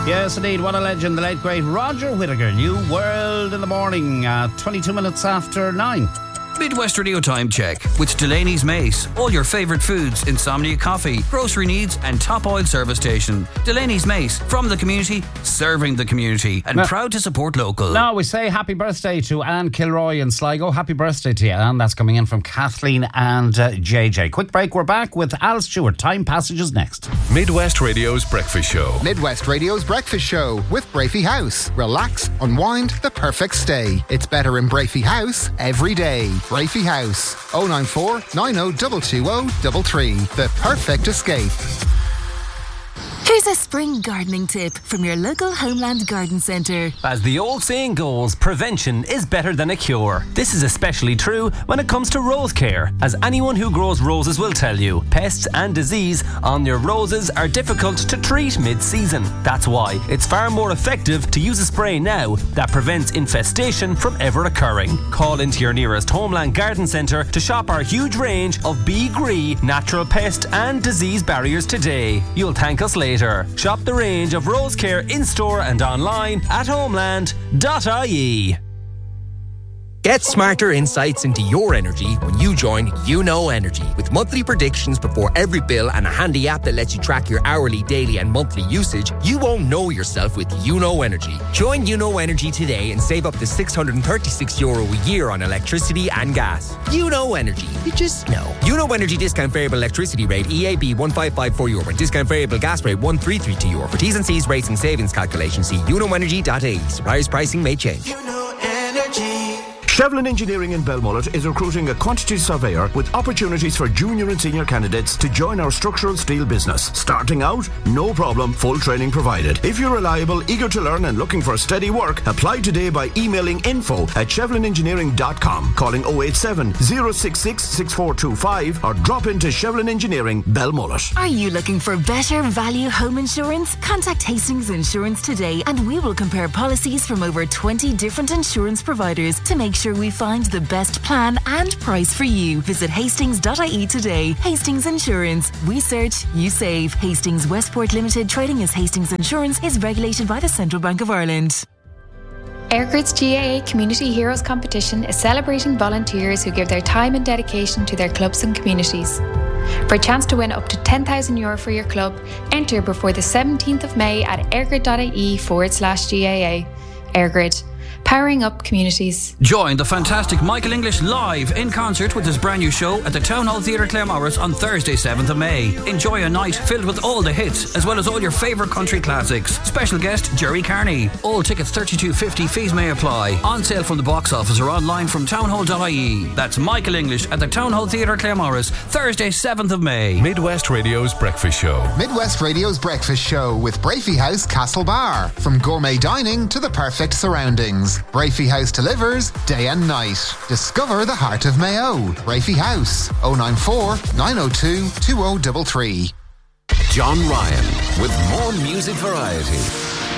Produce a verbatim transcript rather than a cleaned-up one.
Yes, indeed. What a legend, the late, great Roger Whittaker. New World in the morning, uh, twenty-two minutes after nine. Midwest Radio Time Check with Delaney's Mace. All your favourite foods, Insomnia Coffee, grocery needs and top oil service station. Delaney's Mace, from the community, serving the community, and now, proud to support local. Now we say happy birthday to Anne Kilroy in Sligo. Happy birthday to you, Anne. That's coming in from Kathleen and uh, J J. Quick break, we're back with Al Stewart. Time Passages next. Midwest Radio's Breakfast Show. Midwest Radio's Breakfast Show with Brafey House. Relax, unwind, the perfect stay. It's better in Brafey House every day. Brafey House, oh nine four, nine oh two two oh three three. The perfect escape. Here's a spring gardening tip from your local Homeland Garden Centre. As the old saying goes, prevention is better than a cure. This is especially true when it comes to rose care. As anyone who grows roses will tell you, pests and disease on your roses are difficult to treat mid-season. That's why it's far more effective to use a spray now that prevents infestation from ever occurring. Call into your nearest Homeland Garden Centre to shop our huge range of B-Gree natural pest and disease barriers today. You'll thank us later. Shop the range of rose care in-store and online at homeland dot I E. Get smarter insights into your energy when you join You Know Energy. With monthly predictions before every bill and a handy app that lets you track your hourly, daily and monthly usage, you won't know yourself with You Know Energy. Join You Know Energy today and save up to six hundred thirty-six euro a year on electricity and gas. You Know Energy. You just know. You Know Energy discount variable electricity rate E A B one five five four euro and discount variable gas rate one three three two euro. For T's and C's, rates and savings calculations, see you know energy dot I E. Suppliers pricing may change. You Know Energy. Shevlin Engineering in Belmullet is recruiting a quantity surveyor with opportunities for junior and senior candidates to join our structural steel business. Starting out, no problem, full training provided. If you're reliable, eager to learn and looking for steady work, apply today by emailing info at shevlin engineering dot com, calling oh eight seven, oh six six, six four two five or drop into Shevlin Engineering, Belmullet. Are you looking for better value home insurance? Contact Hastings Insurance today and we will compare policies from over twenty different insurance providers to make sure we find the best plan and price for you. Visit hastings dot I E today. Hastings Insurance. We search, you save. Hastings Westport Limited, trading as Hastings Insurance, is regulated by the Central Bank of Ireland. Airgrid's G A A Community Heroes Competition is celebrating volunteers who give their time and dedication to their clubs and communities. For a chance to win up to ten thousand euro for your club, enter before the seventeenth of May at airgrid dot I E forward slash G A A. Airgrid. Powering up communities. Join the fantastic Michael English live in concert with his brand new show at the Town Hall Theatre Claremorris on Thursday seventh of May. Enjoy a night filled with all the hits as well as all your favourite country classics. Special guest Jerry Carney. All tickets thirty-two fifty. Fees may apply. On sale from the box office or online from townhall dot I E. That's Michael English at the Town Hall Theatre Claremorris, Thursday seventh of May. Midwest Radio's Breakfast Show. Midwest Radio's Breakfast Show with Brafey House Castlebar. From gourmet dining to the perfect surroundings. Brafey House delivers day and night. Discover the heart of Mayo. Brafey House, oh nine four, nine oh two, two oh three three. John Ryan with more music variety.